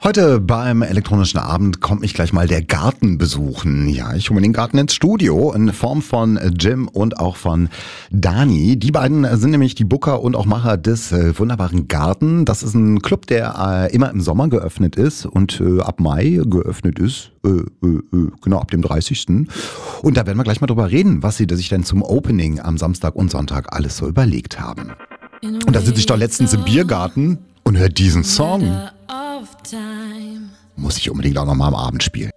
Heute beim elektronischen Abend kommt mich gleich mal der Garten besuchen. Ja, ich hole mir den Garten ins Studio in Form von Jim und auch von Dani. Die beiden sind nämlich die Booker und auch Macher des wunderbaren Garten. Das ist ein Club, der immer im Sommer geöffnet ist und ab Mai geöffnet ist. Genau, ab dem 30. Und da werden wir gleich mal drüber reden, was sie sich denn zum Opening am Samstag und Sonntag alles so überlegt haben. Und da sitze ich doch letztens im Biergarten und höre diesen Song. Muss ich unbedingt auch noch mal am Abend spielen.